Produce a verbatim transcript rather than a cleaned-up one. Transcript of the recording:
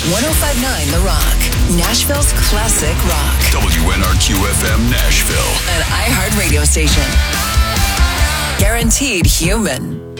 one oh five point nine The Rock, Nashville's classic rock. W N R Q F M Nashville. An iHeart radio station. Guaranteed human.